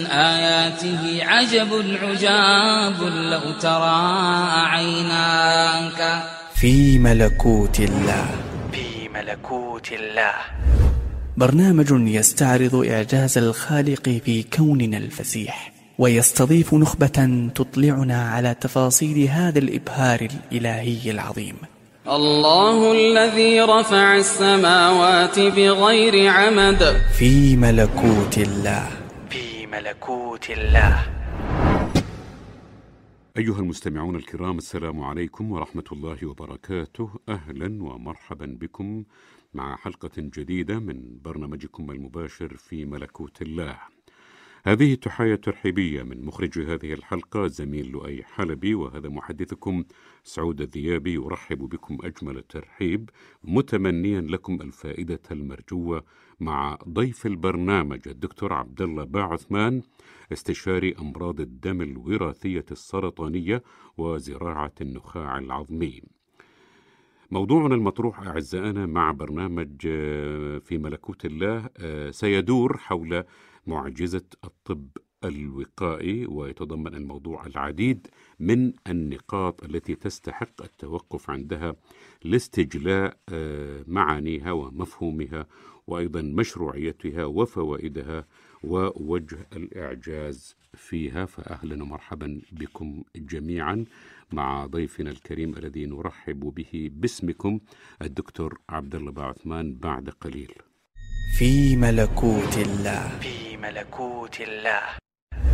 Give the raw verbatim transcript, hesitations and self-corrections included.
آياته عجب عجاب لو ترى عيناك. في ملكوت الله. في ملكوت الله، برنامج يستعرض إعجاز الخالق في كوننا الفسيح، ويستضيف نخبة تطلعنا على تفاصيل هذا الإبهار الإلهي العظيم. الله الذي رفع السماوات بغير عمد. في ملكوت الله. في ملكوت الله. أيها المستمعون الكرام، السلام عليكم ورحمة الله وبركاته. أهلا ومرحبا بكم مع حلقة جديدة من برنامجكم المباشر في ملكوت الله. هذه تحية ترحيبية من مخرج هذه الحلقة زميل لؤي حلبي، وهذا محدثكم سعود الذيابي يرحب بكم أجمل الترحيب، متمنيا لكم الفائدة المرجوة مع ضيف البرنامج الدكتور عبد الله باعثمان، استشاري أمراض الدم الوراثية السرطانية وزراعة النخاع العظمي. موضوعنا المطروح أعزائنا مع برنامج في ملكوت الله سيدور حول معجزة الطب الوقائي، ويتضمن الموضوع العديد من النقاط التي تستحق التوقف عندها لاستجلاء معانيها ومفهومها، وأيضا مشروعيتها وفوائدها ووجه الإعجاز فيها. فأهلا ومرحبا بكم جميعا مع ضيفنا الكريم الذي نرحب به باسمكم الدكتور عبد الله باعثمان بعد قليل. في ملكوت الله. في ملكوت الله.